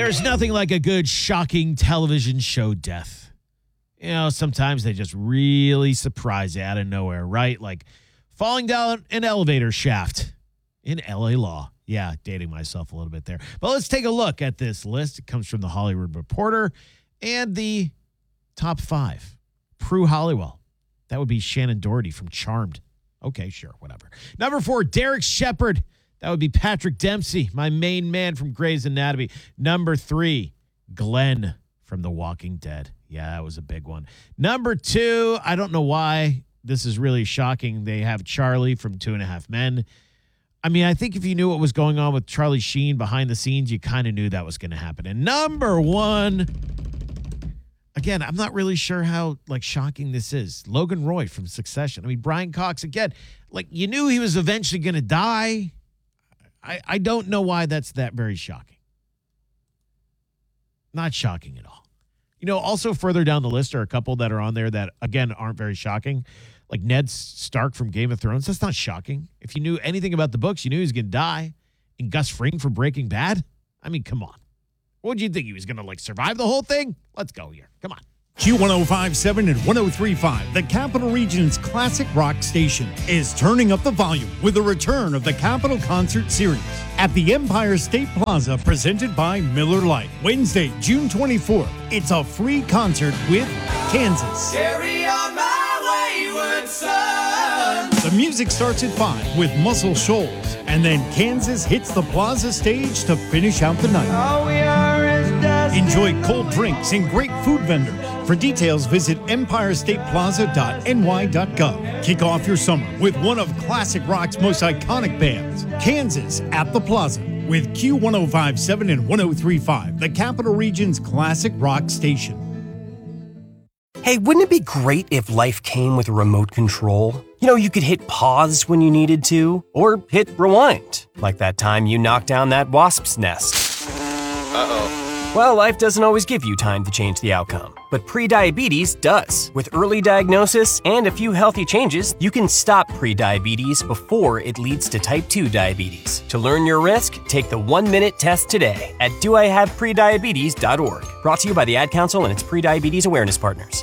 There's nothing like a good, shocking television show death. You know, sometimes they just really surprise you out of nowhere, right? Like falling down an elevator shaft in L.A. Law. Yeah, dating myself a little bit there. But let's take a look at this list. It comes from the Hollywood Reporter and the top 5. Prue Halliwell. That would be Shannon Doherty from Charmed. Okay, sure, whatever. Number 4, Derek Shepherd. That would be Patrick Dempsey, my main man from Grey's Anatomy. Number 3, Glenn from The Walking Dead. Yeah, that was a big one. Number 2, I don't know why this is really shocking. They have Charlie from 2.5 Men. I mean, I think if you knew what was going on with Charlie Sheen behind the scenes, you kind of knew that was going to happen. And number 1, again, I'm not really sure how, shocking this is. Logan Roy from Succession. I mean, Brian Cox, again, you knew he was eventually going to die. I don't know why that's that very shocking. Not shocking at all. You know, also further down the list are a couple that are on there that, again, aren't very shocking. Like Ned Stark from Game of Thrones. That's not shocking. If you knew anything about the books, you knew he was going to die. And Gus Fring from Breaking Bad. I mean, come on. What did you think? He was going to, survive the whole thing? Let's go here. Come on. Q1057 and 1035, the Capital Region's classic rock station, is turning up the volume with the return of the Capital Concert Series at the Empire State Plaza, presented by Miller Lite. Wednesday, June 24th, it's a free concert with Kansas. Carry on my wayward son. The music starts at 5 with Muscle Shoals, and then Kansas hits the Plaza stage to finish out the night. All we are is dust. Enjoy cold drinks and great food vendors. For details, visit empirestateplaza.ny.gov. Kick off your summer with one of classic rock's most iconic bands, Kansas at the Plaza, with Q1057 and 1035, the Capital Region's classic rock station. Hey, wouldn't it be great if life came with a remote control? You know, you could hit pause when you needed to, or hit rewind, like that time you knocked down that wasp's nest. Uh-oh. Well, life doesn't always give you time to change the outcome, but prediabetes does. With early diagnosis and a few healthy changes, you can stop prediabetes before it leads to type 2 diabetes. To learn your risk, take the 1-minute test today at doihaveprediabetes.org. Brought to you by the Ad Council and its prediabetes awareness partners.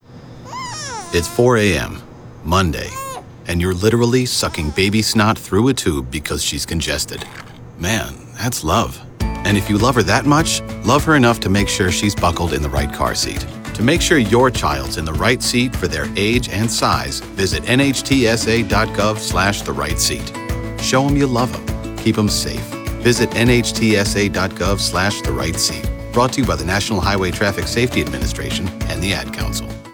It's 4 a.m., Monday, and you're literally sucking baby snot through a tube because she's congested. Man, that's love. And if you love her that much, love her enough to make sure she's buckled in the right car seat. To make sure your child's in the right seat for their age and size, visit nhtsa.gov/the right seat. Show them you love them. Keep them safe. Visit nhtsa.gov/the right seat. Brought to you by the National Highway Traffic Safety Administration and the Ad Council.